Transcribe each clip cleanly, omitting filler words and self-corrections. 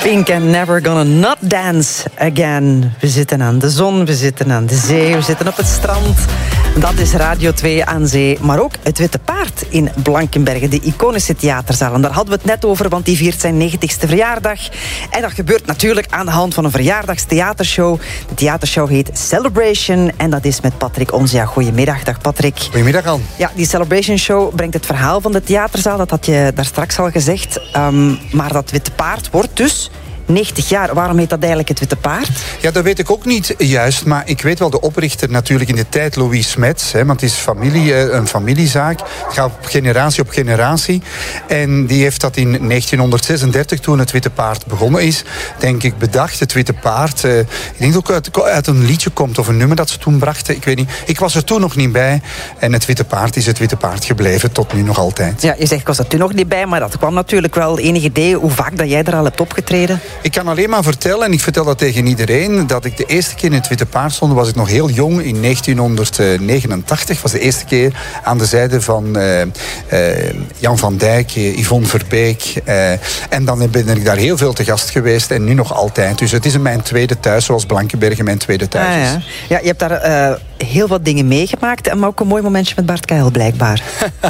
Pink and Never Gonna Not Dance Again. We zitten aan de zon, we zitten aan de zee, we zitten op het strand. Dat is Radio 2 aan zee. Maar ook het Witte Paard in Blankenberge, de iconische theaterzaal. En daar hadden we het net over, want die viert zijn 90ste verjaardag. En dat gebeurt natuurlijk aan de hand van een verjaardagstheatershow. De theatershow heet Celebration en dat is met Patrick Onzia. Goedemiddag, dag Patrick. Goedemiddag, Anne. Ja, die Celebration Show brengt het verhaal van de theaterzaal. Dat had je daar straks al gezegd. Maar dat Witte Paard wordt dus 90 jaar. Waarom heet dat eigenlijk het Witte Paard? Ja, dat weet ik ook niet juist. Maar ik weet wel de oprichter natuurlijk in de tijd, Louis Smets. Want het is een familiezaak. Het gaat op generatie. En die heeft dat in 1936, toen het Witte Paard begonnen is, denk ik, bedacht. Het Witte Paard. Ik denk dat het ook uit een liedje komt of een nummer dat ze toen brachten. Ik weet niet. Ik was er toen nog niet bij. En het Witte Paard is het Witte Paard gebleven tot nu nog altijd. Ja, je zegt, ik was er toen nog niet bij, maar dat kwam natuurlijk wel. Enig idee hoe vaak dat jij er al hebt opgetreden? Ik kan alleen maar vertellen, en ik vertel dat tegen iedereen, dat ik de eerste keer in het Witte Paard stond, was ik nog heel jong, in 1989. Was de eerste keer aan de zijde van Jan van Dijk, Yvonne Verbeek. En dan ben ik daar heel veel te gast geweest en nu nog altijd. Dus het is mijn tweede thuis, zoals Blankenberge mijn tweede thuis is. Ja, je hebt daar heel wat dingen meegemaakt, maar ook een mooi momentje met Bart Kael, blijkbaar.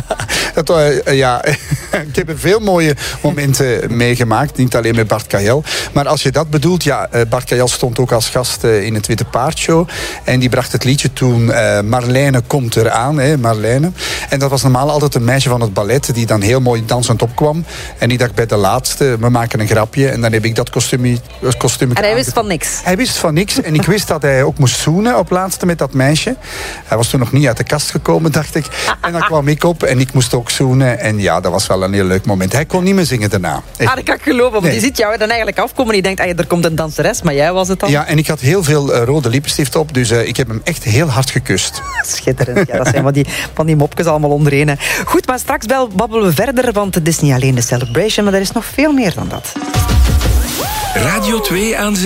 Ik heb veel mooie momenten meegemaakt, niet alleen met Bart Kael. Maar als je dat bedoelt, ja, Bart Kael stond ook als gast in het Witte Paard Show. En die bracht het liedje toen Marlijne komt eraan, Marlijne. En dat was normaal altijd een meisje van het ballet die dan heel mooi dansend opkwam. En die dacht bij de laatste, we maken een grapje. En dan heb ik dat kostuum. En hij wist van niks? Hij wist van niks. En ik wist dat hij ook moest zoenen op laatste met dat meisje. Hij was toen nog niet uit de kast gekomen, dacht ik. En dan kwam ik op en ik moest ook zoenen. En ja, dat was wel een heel leuk moment. Hij kon niet meer zingen daarna. Dat kan ik geloven, want die ziet jou dan eigenlijk afkomen en die denkt, er komt een danseres, maar jij was het dan? Ja, en ik had heel veel rode lippenstift op, dus ik heb hem echt heel hard gekust. Schitterend, ja, dat zijn van die mopjes allemaal onderheen. Hè. Goed, maar straks babbelen we verder, want het is niet alleen de Celebration, maar er is nog veel meer dan dat. Radio 2 aan zee.